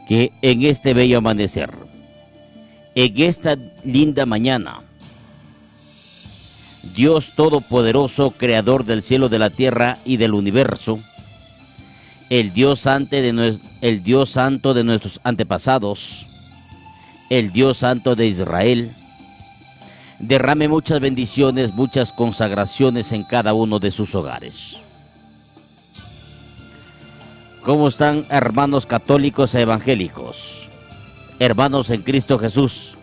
que en este bello amanecer, en esta linda mañana, Dios Todopoderoso, Creador del cielo, de la tierra y del universo, el Dios santo de nuestros antepasados, el Dios santo de Israel, derrame muchas bendiciones, muchas consagraciones en cada uno de sus hogares. ¿Cómo están, hermanos católicos e evangélicos? Hermanos en Cristo Jesús,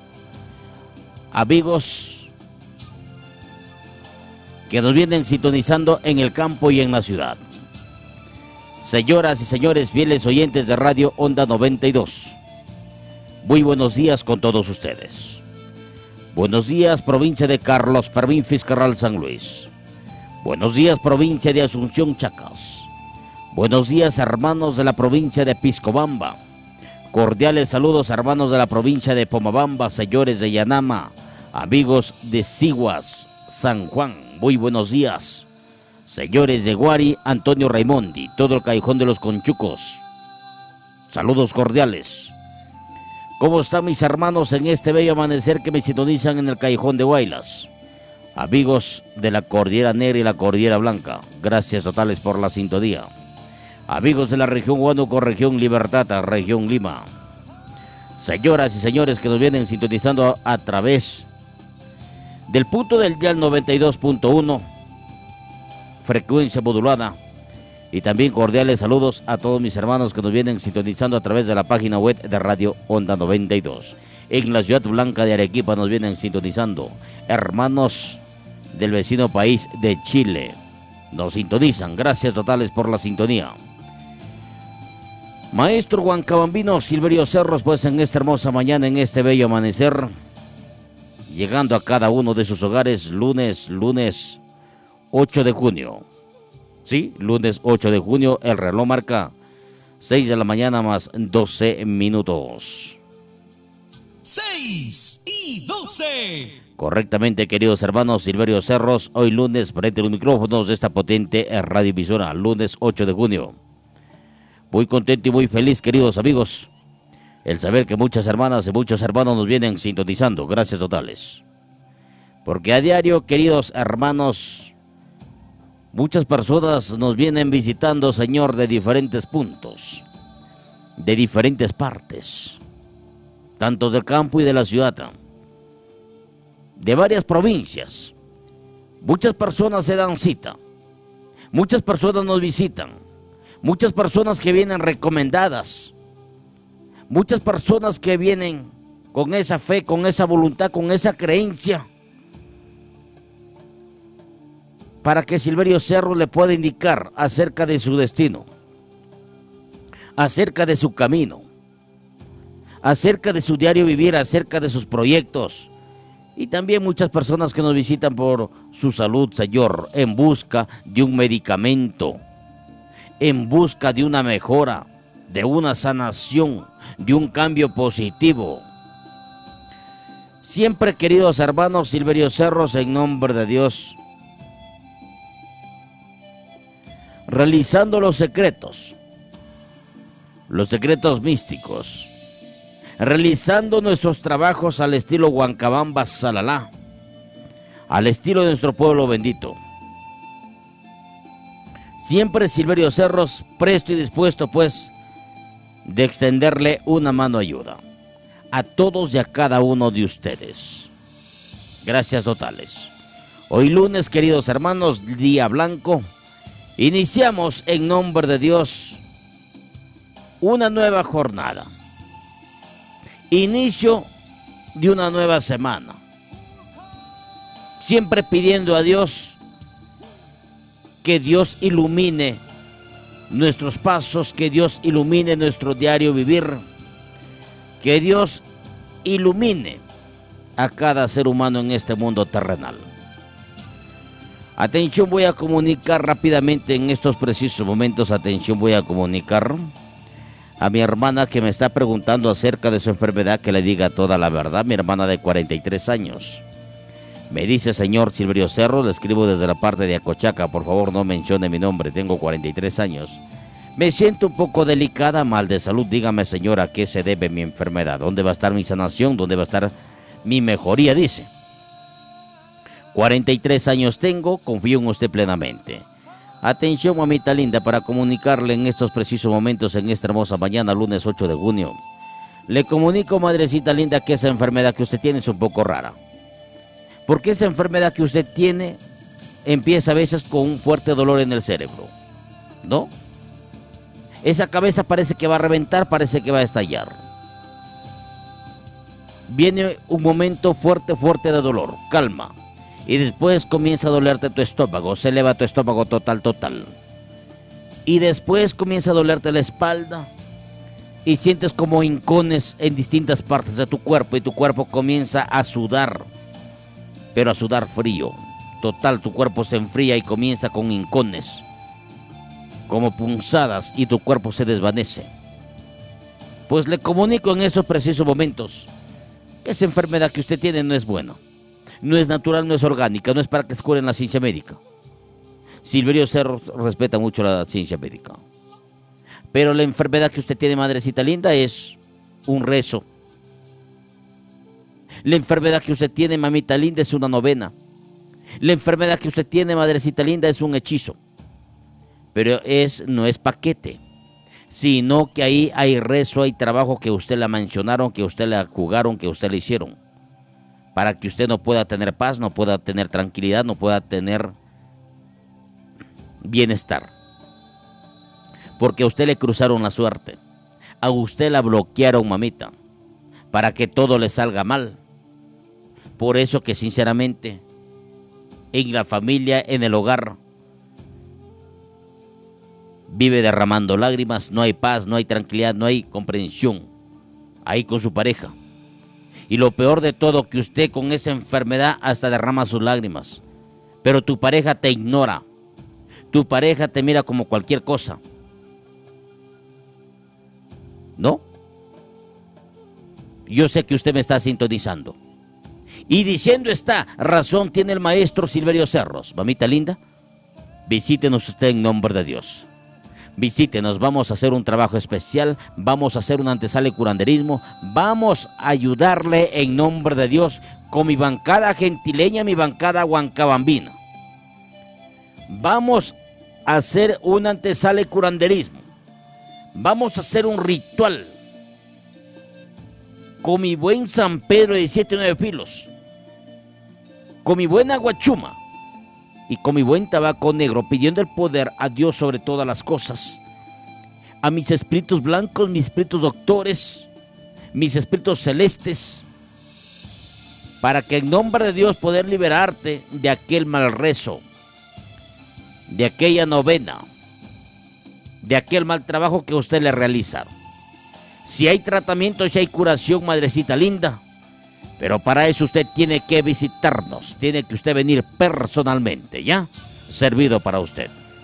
amigos que nos vienen sintonizando en el campo y en la ciudad. Señoras y señores fieles oyentes de Radio Onda 92, muy buenos días con todos ustedes. Buenos días, provincia de Carlos Fermín Fiscarral San Luis. Buenos días, provincia de Asunción Chacas. Buenos días, hermanos de la provincia de Piscobamba. Cordiales saludos, hermanos de la provincia de Pomabamba, señores de Yanama, amigos de Siguas, San Juan. Muy buenos días, señores de Guari, Antonio Raimondi, todo el Callejón de los Conchucos. Saludos cordiales. ¿Cómo están mis hermanos en este bello amanecer que me sintonizan en el Callejón de Huaylas? Amigos de la Cordillera Negra y la Cordillera Blanca, gracias totales por la sintonía. Amigos de la región Huánuco, región Libertad, región Lima. Señoras y señores que nos vienen sintonizando a través del punto del dial 92.1, frecuencia modulada. Y también cordiales saludos a todos mis hermanos que nos vienen sintonizando a través de la página web de Radio Onda 92. En la ciudad blanca de Arequipa nos vienen sintonizando hermanos del vecino país de Chile. Nos sintonizan, gracias totales por la sintonía. Maestro huancabambino Silverio Cerros, pues en esta hermosa mañana, en este bello amanecer, llegando a cada uno de sus hogares, lunes 8 de junio. Sí, lunes 8 de junio, el reloj marca 6 de la mañana más 12 minutos. 6:12. Correctamente, queridos hermanos, Silverio Cerros, hoy lunes, frente a los micrófonos de esta potente radioemisora, lunes 8 de junio. Muy contento y muy feliz, queridos amigos, el saber que muchas hermanas y muchos hermanos nos vienen sintonizando, gracias totales. Porque a diario, queridos hermanos, muchas personas nos vienen visitando, Señor, de diferentes puntos, de diferentes partes, tanto del campo y de la ciudad, de varias provincias. Muchas personas se dan cita, muchas personas nos visitan, muchas personas que vienen recomendadas, muchas personas que vienen con esa fe, con esa voluntad, con esa creencia, para que Silverio Cerro le pueda indicar acerca de su destino, acerca de su camino, acerca de su diario vivir, acerca de sus proyectos. Y también muchas personas que nos visitan por su salud, Señor, en busca de un medicamento, en busca de una mejora, de una sanación, de un cambio positivo. Siempre, queridos hermanos, Silverio Cerros, en nombre de Dios, realizando los secretos místicos, realizando nuestros trabajos al estilo Huancabamba Salalá, al estilo de nuestro pueblo bendito. Siempre Silverio Cerros presto y dispuesto, pues, de extenderle una mano de ayuda a todos y a cada uno de ustedes. Gracias totales. Hoy lunes, queridos hermanos, día blanco, iniciamos en nombre de Dios una nueva jornada. Inicio de una nueva semana. Siempre pidiendo a Dios que Dios ilumine nuestros pasos, que Dios ilumine nuestro diario vivir, que Dios ilumine a cada ser humano en este mundo terrenal. Atención, voy a comunicar rápidamente en estos precisos momentos, voy a comunicar a mi hermana que me está preguntando acerca de su enfermedad, que le diga toda la verdad. Mi hermana de 43 años. Me dice: señor Silverio Cerro, le escribo desde la parte de Acochaca, por favor no mencione mi nombre, tengo 43 años. Me siento un poco delicada, mal de salud. Dígame, señora, ¿a qué se debe mi enfermedad? ¿Dónde va a estar mi sanación? ¿Dónde va a estar mi mejoría? Dice. 43 años tengo, confío en usted plenamente. Atención, mamita linda, para comunicarle en estos precisos momentos, en esta hermosa mañana, lunes 8 de junio. Le comunico, madrecita linda, que esa enfermedad que usted tiene es un poco rara. Porque esa enfermedad que usted tiene empieza a veces con un fuerte dolor en el cerebro, ¿no? Esa cabeza parece que va a reventar, parece que va a estallar. Viene un momento fuerte de dolor, calma. Y después comienza a dolerte tu estómago, se eleva tu estómago total. Y después comienza a dolerte la espalda y sientes como hincones en distintas partes de tu cuerpo y tu cuerpo comienza a sudar, pero a sudar frío. Total, tu cuerpo se enfría y comienza con hincones, como punzadas, y tu cuerpo se desvanece. Pues le comunico en esos precisos momentos que esa enfermedad que usted tiene no es buena. No es natural, no es orgánica, no es para que se cure en la ciencia médica. Silverio Cerros respeta mucho la ciencia médica. Pero la enfermedad que usted tiene, madrecita linda, es un rezo. La enfermedad que usted tiene, mamita linda, es una novena. La enfermedad que usted tiene, madrecita linda, es un hechizo. Pero no es paquete, sino que ahí hay rezo, hay trabajo que usted la mencionaron, que usted la jugaron, que usted le hicieron, para que usted no pueda tener paz, no pueda tener tranquilidad, no pueda tener bienestar. Porque a usted le cruzaron la suerte, a usted la bloquearon, mamita, para que todo le salga mal. Por eso que sinceramente, en la familia, en el hogar, vive derramando lágrimas, no hay paz, no hay tranquilidad, no hay comprensión ahí con su pareja. Y lo peor de todo, que usted con esa enfermedad hasta derrama sus lágrimas, pero tu pareja te ignora, tu pareja te mira como cualquier cosa, ¿no? Yo sé que usted me está sintonizando y diciendo está, razón tiene el maestro Silverio Cerros. Mamita linda, visítenos usted en nombre de Dios. Visítenos, vamos a hacer un trabajo especial, vamos a hacer una antesala de curanderismo, vamos a ayudarle en nombre de Dios con mi bancada gentileña, mi bancada huancabambina. Vamos a hacer una antesala de curanderismo, vamos a hacer un ritual con mi buen San Pedro de 7 o 9 filos, con mi buena guachuma y con mi buen tabaco negro, pidiendo el poder a Dios sobre todas las cosas, a mis espíritus blancos, mis espíritus doctores, mis espíritus celestes, para que en nombre de Dios poder liberarte de aquel mal rezo, de aquella novena, de aquel mal trabajo que usted le realizaron. Si hay tratamiento, si hay curación, madrecita linda, pero para eso usted tiene que visitarnos, tiene que usted venir personalmente, ¿ya? Servido para usted.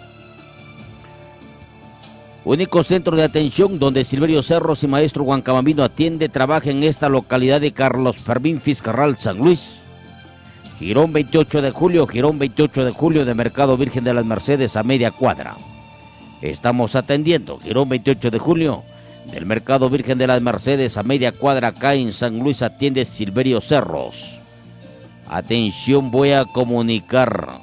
Único centro de atención donde Silverio Cerros y maestro huancabambino atiende, trabaja en esta localidad de Carlos Fermín Fiscarral, San Luis. Girón 28 de julio, Girón 28 de julio de Mercado Virgen de las Mercedes a media cuadra. Estamos atendiendo Girón 28 de julio del Mercado Virgen de las Mercedes a media cuadra, acá en San Luis, atiende Silverio Cerros. Atención, voy a comunicar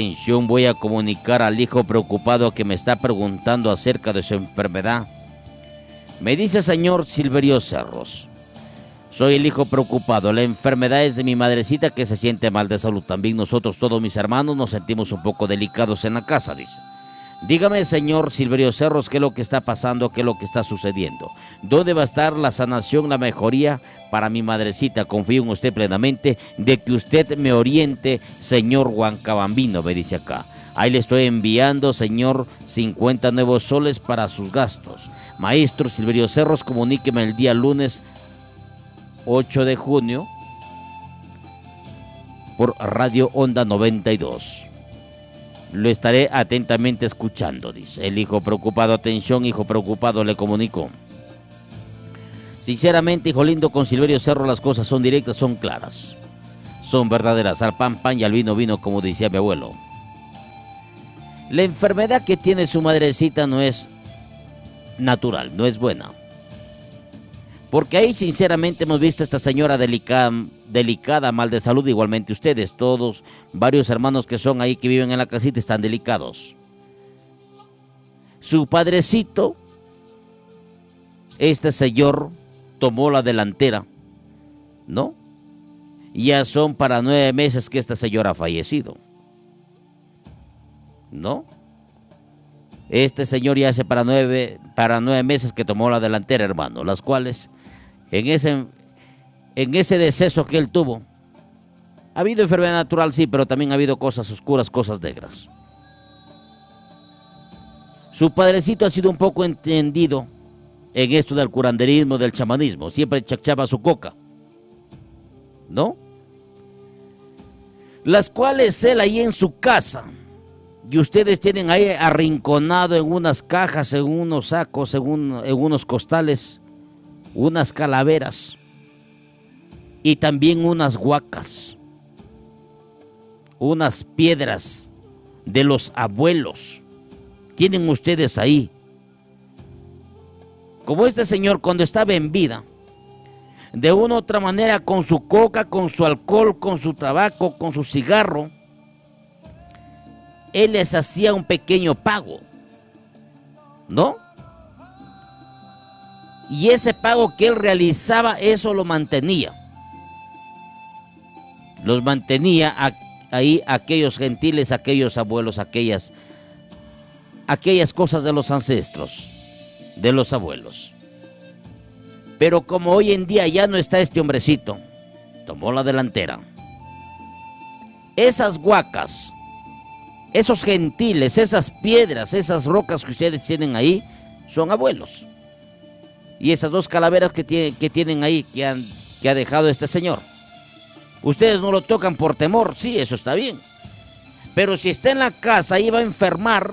al hijo preocupado que me está preguntando acerca de su enfermedad. Me dice, señor Silverio Cerros, soy el hijo preocupado, la enfermedad es de mi madrecita que se siente mal de salud. También nosotros, todos mis hermanos, nos sentimos un poco delicados en la casa, dice. Dígame, señor Silverio Cerros, qué es lo que está pasando, qué es lo que está sucediendo. ¿Dónde va a estar la sanación, la mejoría para mi madrecita? Confío en usted plenamente de que usted me oriente, señor huancabambino, me dice acá. Ahí le estoy enviando, señor, 50 nuevos soles para sus gastos. Maestro Silverio Cerros, comuníqueme el día lunes 8 de junio por Radio Onda 92. Lo estaré atentamente escuchando, dice. El hijo preocupado, atención, hijo preocupado, le comunico. Sinceramente, hijo lindo, con Silverio Cerro las cosas son directas, son claras. Son verdaderas. Al pan, pan y al vino, vino, como decía mi abuelo. La enfermedad que tiene su madrecita no es natural, no es buena. Porque ahí sinceramente hemos visto a esta señora delicada, mal de salud, igualmente ustedes, todos, varios hermanos que son ahí, que viven en la casita, están delicados. Su padrecito, este señor, tomó la delantera, ¿no? Ya son para 9 meses que esta señora ha fallecido, ¿no? Este señor ya hace para nueve meses que tomó la delantera, hermano, las cuales en ese deceso que él tuvo, ha habido enfermedad natural, sí, pero también ha habido cosas oscuras, cosas negras. Su padrecito ha sido un poco entendido en esto del curanderismo, del chamanismo, siempre chachaba su coca, ¿no? Las cuales él ahí en su casa, y ustedes tienen ahí arrinconado en unas cajas, en unos sacos, en unos costales, unas calaveras y también unas huacas, unas piedras de los abuelos. Tienen ustedes ahí. Como este señor cuando estaba en vida, de una u otra manera, con su coca, con su alcohol, con su tabaco, con su cigarro, él les hacía un pequeño pago, ¿no? Y ese pago que él realizaba, eso lo mantenía. Los mantenía ahí aquellos gentiles, aquellos abuelos, aquellas cosas de los ancestros, de los abuelos. Pero como hoy en día ya no está este hombrecito, tomó la delantera. Esas huacas, esos gentiles, esas piedras, esas rocas que ustedes tienen ahí, son abuelos. Y esas 2 calaveras que tienen ahí, que ha dejado este señor, ustedes no lo tocan por temor, sí, eso está bien. Pero si está en la casa, ahí va a enfermar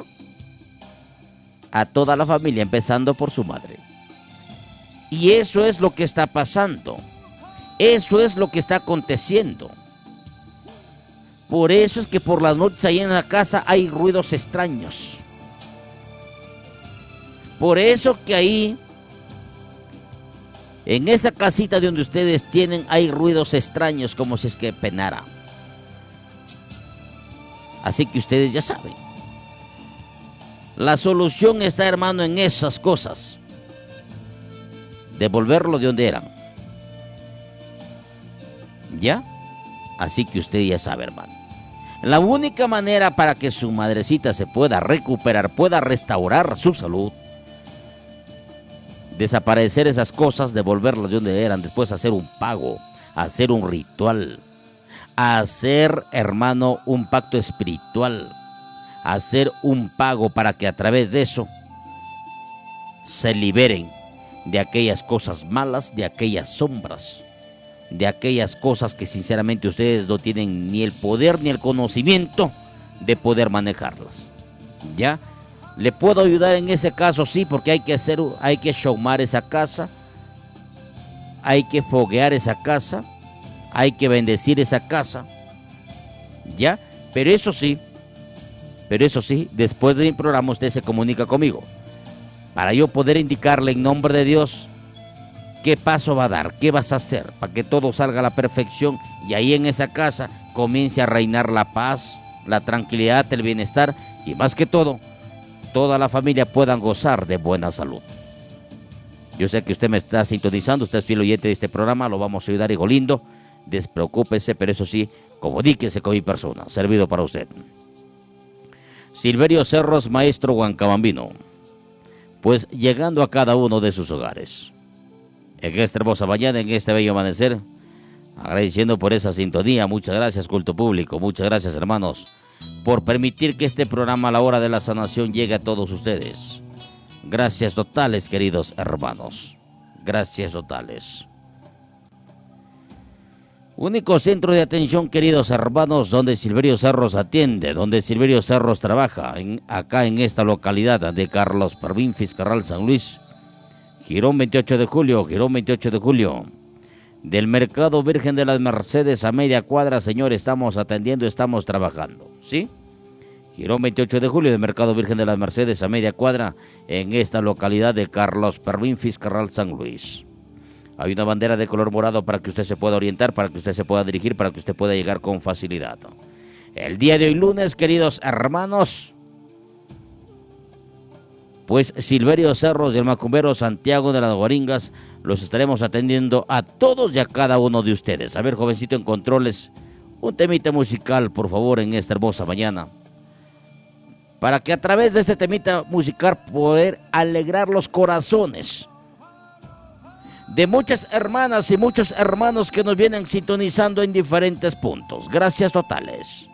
a toda la familia, empezando por su madre. Y eso es lo que está pasando. Eso es lo que está aconteciendo. Por eso es que por las noches ahí en la casa hay ruidos extraños. Por eso que ahí, en esa casita donde ustedes tienen, hay ruidos extraños, como si es que penara. Así que ustedes ya saben. La solución está, hermano, en esas cosas. Devolverlo de donde eran. ¿Ya? Así que usted ya sabe, hermano. La única manera para que su madrecita se pueda recuperar, pueda restaurar su salud, desaparecer esas cosas, devolverlas de donde eran, después hacer un pago, hacer un ritual, hacer, hermano, un pacto espiritual, hacer un pago para que a través de eso se liberen de aquellas cosas malas, de aquellas sombras, de aquellas cosas que sinceramente ustedes no tienen ni el poder ni el conocimiento de poder manejarlas. ¿Ya? ¿Le puedo ayudar en ese caso? Sí, porque hay que showmar esa casa, hay que foguear esa casa, hay que bendecir esa casa, ¿ya? Pero eso sí, después de mi programa usted se comunica conmigo, para yo poder indicarle en nombre de Dios qué paso va a dar, qué vas a hacer, para que todo salga a la perfección y ahí en esa casa comience a reinar la paz, la tranquilidad, el bienestar y más que todo, toda la familia puedan gozar de buena salud. Yo sé que usted me está sintonizando, usted es fiel oyente de este programa, lo vamos a ayudar, hijo lindo, despreocúpese, pero eso sí, comodíquese con mi persona, servido para usted. Silverio Cerros, maestro Huancabambino, pues llegando a cada uno de sus hogares. En esta hermosa mañana, en este bello amanecer, agradeciendo por esa sintonía, muchas gracias culto público, muchas gracias hermanos, por permitir que este programa a la hora de la sanación llegue a todos ustedes. Gracias totales, queridos hermanos, gracias totales. Único centro de atención, queridos hermanos, donde Silverio Cerros atiende, donde Silverio Cerros trabaja, acá en esta localidad de Carlos Pervín Fiscarral San Luis, Girón 28 de julio, Girón 28 de julio, del Mercado Virgen de las Mercedes a media cuadra, señor, estamos atendiendo, estamos trabajando, ¿sí? Girón 28 de julio de Mercado Virgen de las Mercedes, a media cuadra, en esta localidad de Carlos Pervín Fiscarral San Luis. Hay una bandera de color morado para que usted se pueda orientar, para que usted se pueda dirigir, para que usted pueda llegar con facilidad. El día de hoy lunes, queridos hermanos, pues Silverio Cerros y el macumbero Santiago de las Guaringas los estaremos atendiendo a todos y a cada uno de ustedes. A ver, jovencito en controles, un temita musical, por favor, en esta hermosa mañana, para que a través de este temita musical poder alegrar los corazones de muchas hermanas y muchos hermanos que nos vienen sintonizando en diferentes puntos. Gracias totales.